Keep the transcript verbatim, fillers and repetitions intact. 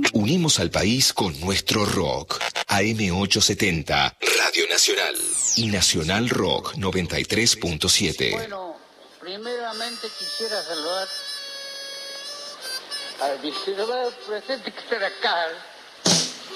Unimos al país con nuestro rock. A M ochocientos setenta, Radio Nacional. Y Nacional Rock noventa y tres punto siete. Bueno, primeramente quisiera saludar al distribuidor presente que está acá.